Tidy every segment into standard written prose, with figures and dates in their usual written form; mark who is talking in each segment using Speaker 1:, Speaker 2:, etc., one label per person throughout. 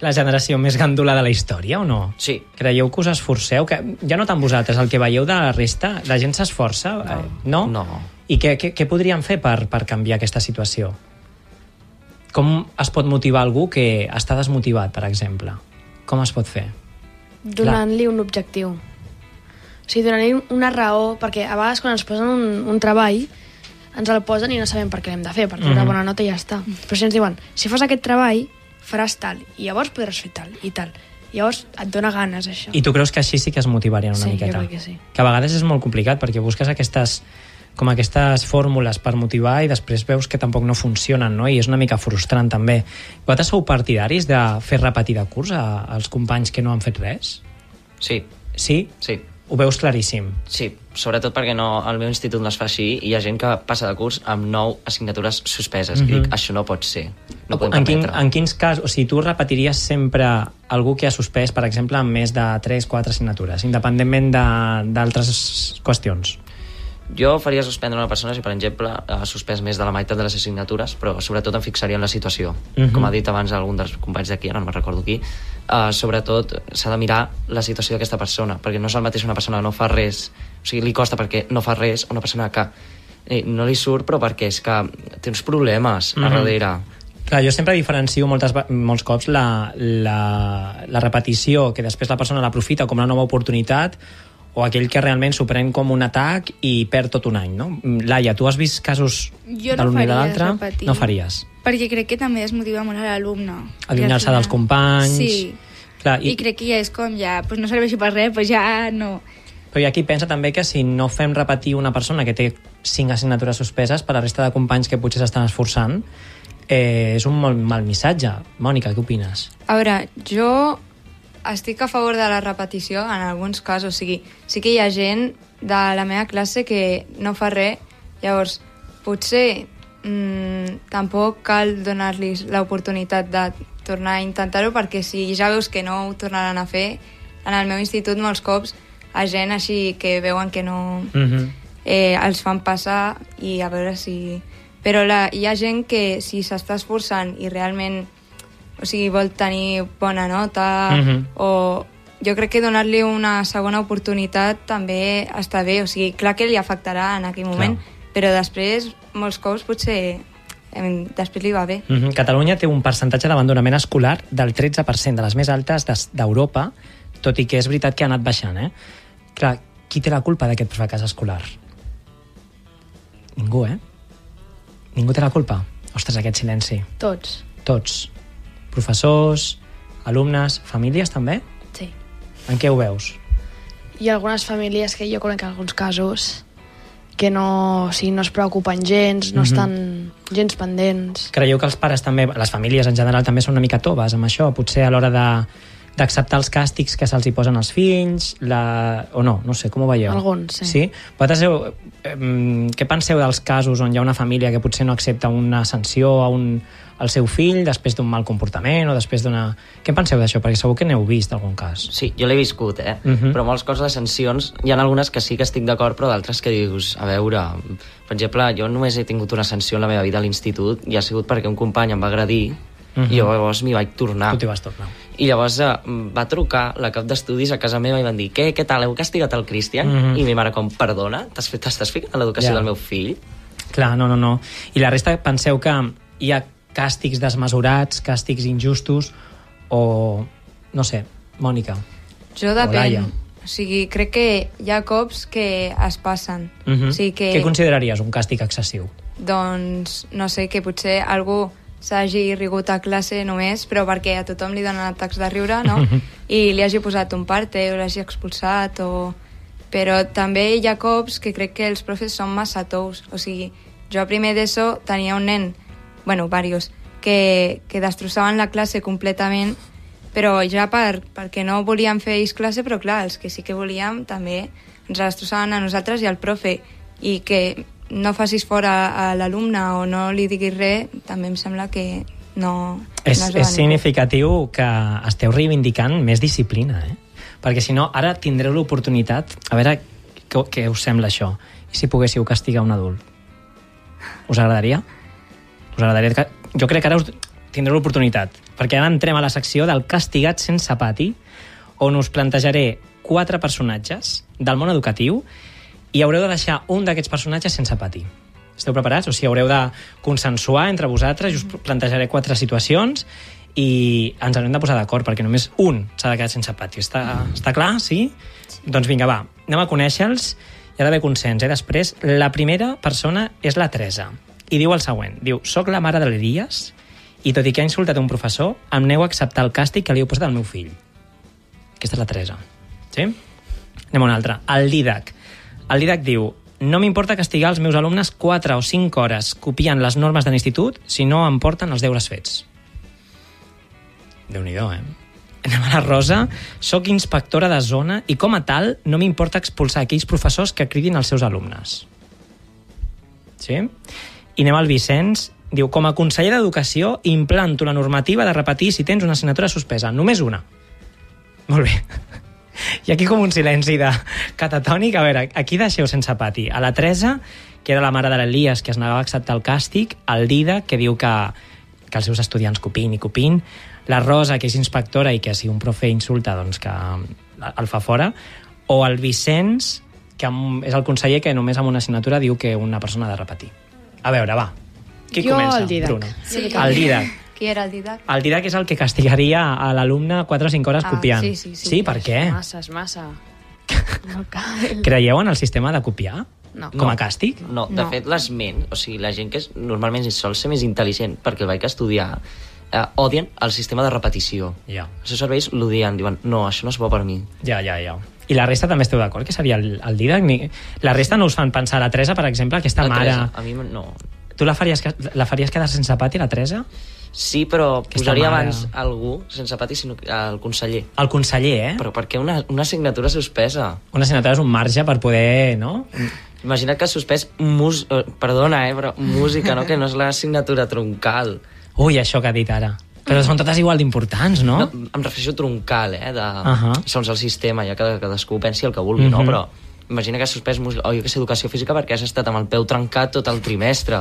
Speaker 1: la generació més gandula de la història, o no?
Speaker 2: Sí.
Speaker 1: Creieu que us esforceu? Que ja no tant vosaltres, el que veieu de la resta, la gent s'esforça? No.
Speaker 2: No.
Speaker 1: I què podríem fer per canviar aquesta situació? Com es pot motivar algú que està desmotivat, per exemple? Com es pot fer?
Speaker 3: Donant-li un objectiu. O sigui, donant-li una raó, perquè a vegades quan ens posen un treball ens el posen i no sabem per què l'hem de fer, per treure bona nota i ja està. Però si ens diuen, si fas aquest treball, faràs tal, i llavors podràs fer tal, i tal. Llavors et dona ganes, això.
Speaker 1: I tu creus que així sí que es motivarien una miqueta?
Speaker 3: Sí, jo crec que sí.
Speaker 1: Que a vegades és molt complicat, perquè busques aquestes fórmules per motivar i després veus que tampoc no funcionen, no? I és una mica frustrant, també. Vosaltres sou partidaris de fer repetir de curs als companys que no han fet res?
Speaker 2: Sí.
Speaker 1: Sí?
Speaker 2: Sí.
Speaker 1: Ho veus claríssim?
Speaker 2: Sí, sobretot perquè al meu institut no es fa així i hi ha gent que passa de curs amb 9 assignatures suspeses. I dic, això no pot ser. No podem permetre.
Speaker 1: En quins casos? O sigui, tu repetiries sempre algú que ha suspès, per exemple, amb més de 3-4 assignatures, independentment d'altres qüestions?
Speaker 2: Jo faria suspendre una persona si, per exemple, ha suspès més de la meitat de les assignatures, però sobretot em fixaria en la situació. Com ha dit abans algun dels companys d'aquí, ara no me'n recordo qui, sobretot s'ha de mirar la situació d'aquesta persona, perquè no és el mateix una persona que no fa res, o sigui, li costa perquè no fa res, o una persona que no li surt, però perquè és que té uns problemes a darrere.
Speaker 1: Clar, jo sempre diferencio molts cops la repetició, que després la persona l'aprofita com una nova oportunitat, o aquell que realment s'ho pren com un atac i perd tot un any, no? Laia, tu has vist casos de l'un i de l'altre? No faries.
Speaker 4: Perquè crec que també desmotiva molt a l'alumne.
Speaker 1: Allunyar-se dels companys...
Speaker 4: Sí.
Speaker 1: Clar,
Speaker 4: I crec que ja és com, ja, pues no serveixi per res, pues ja no...
Speaker 1: Però hi ha qui pensa també que si no fem repetir una persona que té 5 assignatures suspeses, per la resta de companys que potser s'estan esforçant, és un molt mal missatge. Mònica, què opines?
Speaker 5: A veure, jo estic a favor de la repetició en alguns casos, o sigui, sí que hi ha gent de la meva classe que no fa res, llavors potser tampoc cal donar-los l'oportunitat de tornar a intentar-ho, perquè si ja veus que no ho tornaran a fer, en el meu institut molts cops a gent així que veuen que no els fan passar i a veure si... Però hi ha gent que si s'està esforçant i realment, o sigui, vol tenir bona nota o jo crec que donar-li una segona oportunitat també està bé, o sigui, clar que li afectarà en aquell moment, però després molts cops potser després li va bé.
Speaker 1: Catalunya té un percentatge d'abandonament escolar del 13%, de les més altes d'Europa, tot i que és veritat que ha anat baixant, Clar, qui té la culpa d'aquest fracàs escolar? Ningú, Ningú té la culpa? Ostres, aquest silenci. Tots. Professors, alumnes, famílies també?
Speaker 3: Sí.
Speaker 1: En què ho veus?
Speaker 3: Hi ha algunes famílies que jo conec en alguns casos que no es preocupen gens, no estan gens pendents.
Speaker 1: Creieu que els pares també, les famílies en general també són una mica toves amb això? Potser a l'hora d'acceptar els càstigs que se'ls hi posen als fills, o no sé, com ho veieu?
Speaker 3: Alguns, sí.
Speaker 1: Sí? Vosaltres, què penseu dels casos on hi ha una família que potser no accepta una sanció al seu fill després d'un mal comportament o després d'una... Què penseu d'això? Perquè segur que n'heu vist algun cas.
Speaker 2: Sí, jo l'he viscut, però molts cops les sancions, hi ha algunes que sí que estic d'acord, però d'altres que dius, a veure, per exemple, jo només he tingut una sanció en la meva vida a l'institut i ha sigut perquè un company em va agredir i jo llavors m'hi vaig tornar.
Speaker 1: Tu t'hi vas tornar.
Speaker 2: I llavors va trucar la cap d'estudis a casa meva i van dir, què tal, heu castigat el Cristian? I mi mare com, perdona, t'estàs ficant en l'educació del meu fill?
Speaker 1: Clar, no. I la resta penseu que hi ha càstigs desmesurats, càstigs injustos o... no sé, Mònica.
Speaker 5: Jo depèn. O sigui, crec que hi ha cops que es passen. O sigui que...
Speaker 1: Què consideraries un càstig excessiu?
Speaker 5: Doncs, no sé, que potser algú s'hagi rigut a classe només, però perquè a tothom li donen atacs de riure, no? I li hagi posat un parte o l'hagi expulsat Però també hi ha cops que crec que els profes són massa tous. O sigui, jo a primer d'ESO tenia un nen, diversos, que destrossaven la classe completament, però ja perquè no volíem fer ells classe, però clar, els que sí que volíem també ens destrossaven a nosaltres i al profe, i que no facis fora a l'alumne o no li diguis res, també em sembla que no
Speaker 1: és significatiu que esteu reivindicant més disciplina, perquè si no, ara tindreu l'oportunitat, a veure què us sembla això, i si poguéssiu castigar un adult? Us agradaria? Jo crec que ara tindreu l'oportunitat perquè ara entrem a la secció del castigat sense pati, on us plantejaré 4 personatges del món educatiu i haureu de deixar un d'aquests personatges sense pati. Esteu preparats? O sigui, haureu de consensuar entre vosaltres i us plantejaré 4 situacions i ens haurem de posar d'acord perquè només un s'ha de quedar sense pati. Està clar? Sí? Doncs vinga, va, anem a conèixer-los. Hi ha d'haver consens, Després, la primera persona és la Teresa i diu el següent. Diu, soc la mare de l'Elias i tot i que ha insultat un professor, em nego a acceptar el càstig que li heu posat al meu fill. Aquesta és la Teresa. Sí? Anem a una altra. El Didac. El Didac diu, no m'importa castigar els meus alumnes 4 o 5 hores copiant les normes de l'institut si no em porten els deures fets. Déu-n'hi-do, Anem a la Rosa. Soc inspectora de zona i com a tal no m'importa expulsar aquells professors que cridin els seus alumnes. Sí? I anem al Vicenç. Diu, com a conseller d'Educació implanto la normativa de repetir si tens una assignatura suspesa. Només una. Molt bé. I aquí com un silenci de catatònic. A veure, aquí deixeu sense pati a la Teresa, que era la mare de l'Elias, que es negava a acceptar el càstig, el Dida, que diu que els seus estudiants copin, la Rosa, que és inspectora i que si un profe insulta, doncs que el fa fora, o el Vicenç, que és el conseller que només amb una assignatura diu que una persona ha de repetir. A veure, va. Qui comença?
Speaker 3: El Didac.
Speaker 1: Bruno.
Speaker 3: Sí,
Speaker 1: el Didac.
Speaker 5: Qui era el Didac?
Speaker 1: El Didac és el que castigaria a l'alumne 4 o 5 hores copiant.
Speaker 5: Sí.
Speaker 1: Sí, per què?
Speaker 3: És massa. No cal.
Speaker 1: Creieu en el sistema de copiar?
Speaker 3: No.
Speaker 1: Com a càstig?
Speaker 2: No, de fet, l'esment, o sigui, la gent que normalment sol ser més intel·ligent, perquè el vaig estudiar, odien el sistema de repetició.
Speaker 1: Ja.
Speaker 2: Els seus serveis l'odien, diuen, no, això no és bo per mi.
Speaker 1: Ja. I la resta també esteu d'acord que seria el Didac? La resta no us fan pensar la Teresa, per exemple, aquesta mare...
Speaker 2: A mi no.
Speaker 1: Tu la faries quedar sense pati, la Teresa?
Speaker 2: Sí, però
Speaker 1: Aquesta
Speaker 2: posaria
Speaker 1: mare...
Speaker 2: abans algú, sense pati, sinó el conseller.
Speaker 1: El conseller,
Speaker 2: Però per què una assignatura suspesa?
Speaker 1: Una assignatura és un marge per poder, no?
Speaker 2: Imagina't que has suspès perdona, però música, no? Que no és l'assignatura troncal.
Speaker 1: Ui, això que ha dit ara. Però són totes igual d'importants, no?
Speaker 2: No, em refereixo a troncal,
Speaker 1: Uh-huh.
Speaker 2: segons el sistema, ja que cadascú pensi el que vulgui, no? Però imagina que has suspès música, o jo que sé, educació física perquè has estat amb el peu trencat tot el trimestre.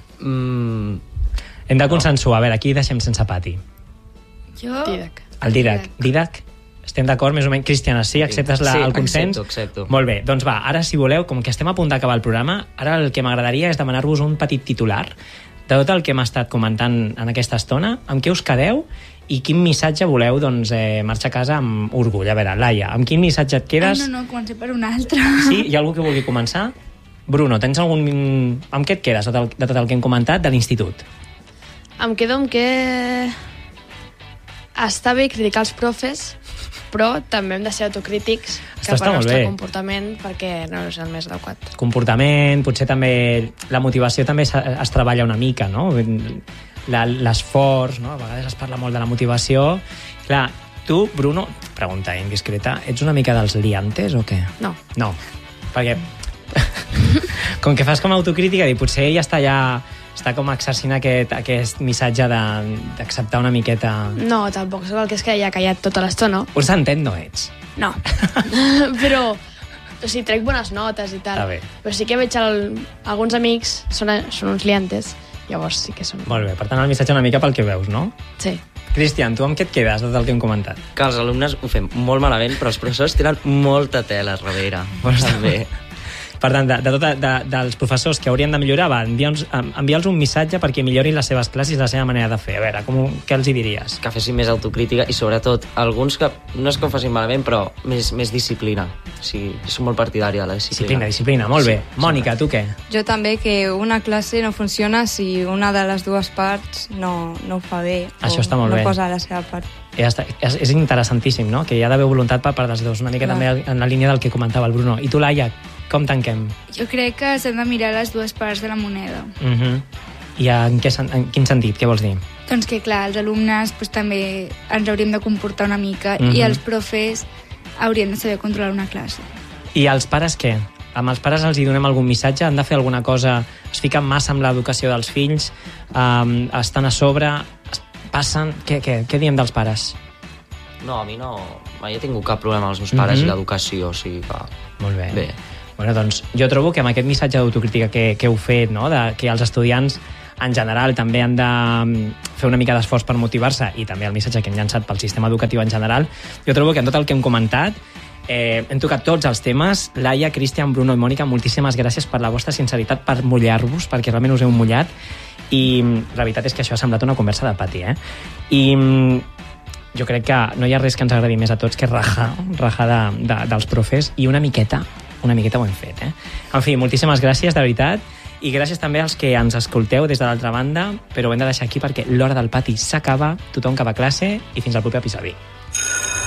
Speaker 1: Hem de consensuar. A veure, aquí deixem sense pati.
Speaker 4: Jo...
Speaker 3: Didac.
Speaker 1: El Didac. Didac? Estem d'acord, més o menys? Cristiana, sí? Acceptes el consens?
Speaker 2: Accepto.
Speaker 1: Molt bé, doncs va, ara si voleu, com que estem a punt d'acabar el programa, ara el que m'agradaria és demanar-vos un petit titular de tot el que hem estat comentant en aquesta estona, amb què us quedeu i quin missatge voleu doncs, marxar a casa amb orgull. A veure, Laia, amb quin missatge et quedes?
Speaker 4: No, comencem per un altre.
Speaker 1: Sí? Hi ha algú que vulgui començar? Bruno, tens algun... Amb què et quedes de tot el que hem comentat de l'institut?
Speaker 3: Em quedo amb que està bé criticar els profes, però també hem de ser autocrítics cap al nostre comportament perquè no és el més adequat.
Speaker 1: Comportament, potser també la motivació també es treballa una mica, no? L'esforç, no? A vegades es parla molt de la motivació. Clar, tu, Bruno, pregunta indiscreta, ets una mica dels liantes o què?
Speaker 3: No.
Speaker 1: No, perquè com que fas com a autocrítica i potser ja està com exercint aquest missatge d'acceptar una miqueta...
Speaker 3: No, tampoc sóc el que es queda callat tota l'estona.
Speaker 1: Un santet no ets.
Speaker 3: No. Però, o sigui, trec bones notes i tal.
Speaker 1: Està bé.
Speaker 3: Però sí que veig alguns amics, són uns liantes, llavors sí que són...
Speaker 1: Molt bé, per tant el missatge una mica pel que veus, no?
Speaker 3: Sí.
Speaker 1: Cristian, tu amb què et quedes del que hem comentat?
Speaker 2: Que els alumnes ho fem molt malament, però els professors tenen molta tela a darrere. També.
Speaker 1: Per tant, dels professors que haurien de millorar, va, enviar-los un missatge perquè millorin les seves classes i la seva manera de fer. A veure, què els hi diries?
Speaker 2: Que fessin més autocrítica i, sobretot, alguns que no és que ho facin malament, però més disciplina. O sigui, som molt partidari de la disciplina.
Speaker 1: Disciplina, molt bé. Mònica, tu què?
Speaker 5: Jo també, que una classe no funciona si una de les dues parts no ho fa bé.
Speaker 1: Això està molt bé.
Speaker 5: No posa la seva part.
Speaker 1: És interessantíssim, no? Que hi ha d'haver voluntat per part dels dos. Una mica també en la línia del que comentava el Bruno. I tu, Laia, com tanquem?
Speaker 4: Jo crec que s'han de mirar les dues parts de la moneda.
Speaker 1: I en quin sentit? Què vols dir?
Speaker 4: Doncs que, clar, els alumnes també ens hauríem de comportar una mica i els profes haurien de saber controlar una classe.
Speaker 1: I els pares què? Amb els pares els hi donem algun missatge? Han de fer alguna cosa? Es fiquen massa amb l'educació dels fills? Estan a sobre? Passen? Què diem dels pares?
Speaker 2: No, a mi no... Mai he tingut cap problema amb els meus pares i l'educació, o sigui que...
Speaker 1: Molt bé. Bueno, doncs jo trobo que amb aquest missatge d'autocrítica que heu fet, no? Que els estudiants en general també han de fer una mica d'esforç per motivar-se, i també el missatge que hem llançat pel sistema educatiu en general. Jo trobo que en tot el que hem comentat hem tocat tots els temes. Laia, Cristian, Bruno i Mònica, moltíssimes gràcies per la vostra sinceritat, per mullar-vos, perquè realment us heu mullat, i la veritat és que això ha semblat una conversa de pati, I jo crec que no hi ha res que ens agradi més a tots que rajar dels profes, i una miqueta ho hem fet, En fi, moltíssimes gràcies, de veritat, i gràcies també als que ens escolteu des de l'altra banda, però ho hem de deixar aquí perquè l'hora del pati s'acaba, tothom cap a classe, i fins al proper episodi.